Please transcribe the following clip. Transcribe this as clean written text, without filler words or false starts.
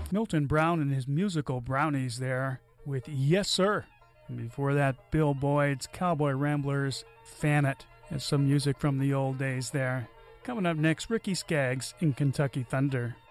Milton Brown and his musical Brownies there with Yes Sir. And before that, Bill Boyd's Cowboy Ramblers, Fan It. And some music from the old days there. Coming up next, Ricky Skaggs in Kentucky Thunder.